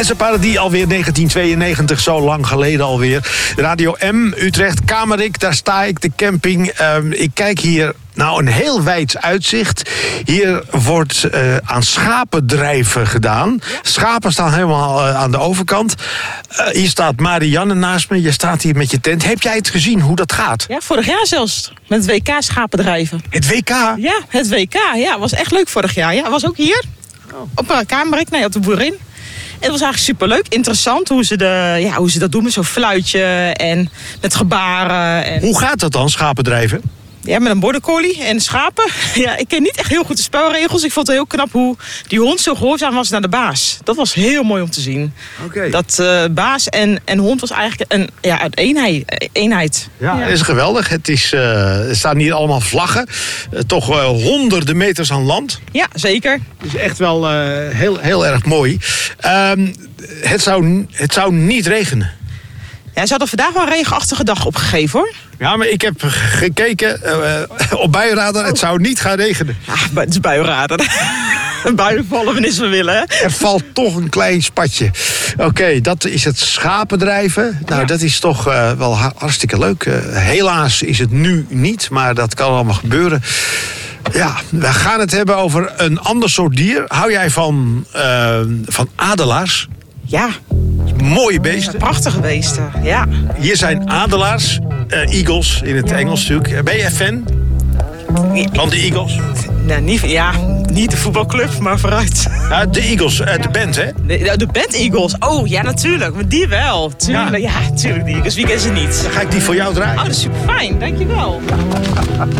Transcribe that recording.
Vanessa Paradis, alweer 1992, zo lang geleden alweer. Radio M, Utrecht, Kamerik, daar sta ik, de camping. Ik kijk hier, een heel wijd uitzicht. Hier wordt aan schapendrijven gedaan. Ja. Schapen staan helemaal aan de overkant. Hier staat Marianne naast me, je staat hier met je tent. Heb jij het gezien, hoe dat gaat? Ja, vorig jaar zelfs, met het WK schapendrijven. Het WK? Ja, het WK, ja, was echt leuk vorig jaar. Ja, was ook hier, op Kamerik, op de boerin. En het was eigenlijk superleuk, interessant hoe ze dat doen met zo'n fluitje en met gebaren. En... Hoe gaat dat dan, schapendrijven? Ja, met een border collie en schapen. Ja, ik ken niet echt heel goed de spelregels. Ik vond het heel knap hoe die hond zo gehoorzaam was naar de baas. Dat was heel mooi om te zien. Okay. Dat baas en hond was eigenlijk een eenheid. Ja, dat is geweldig. Er staan hier allemaal vlaggen. Toch honderden meters aan land. Ja, zeker. Het is echt wel heel erg mooi. Het zou niet regenen. Ja, ze hadden vandaag wel een regenachtige dag opgegeven, hoor. Ja, maar ik heb gekeken op buienradar. Het zou niet gaan regenen. Ja, het is buienradar. Buien vallen wanneer ze willen, hè? Er valt toch een klein spatje. Oké, dat is het schapendrijven. Nou, dat is toch wel hartstikke leuk. Helaas is het nu niet, maar dat kan allemaal gebeuren. Ja, we gaan het hebben over een ander soort dier. Hou jij van adelaars? Ja. Mooie beesten. Prachtige beesten, ja. Hier zijn adelaars, eagles in het Engels natuurlijk. Ben jij fan van de Eagles? Nou, niet de voetbalclub, maar vooruit. De Eagles, de band, hè? De band Eagles, oh ja, natuurlijk. Maar die wel, tuurlijk. Ja, tuurlijk, die Eagles. Wie kent ze niet? Dan ga ik die voor jou draaien. Oh, dat is super fijn, dankjewel.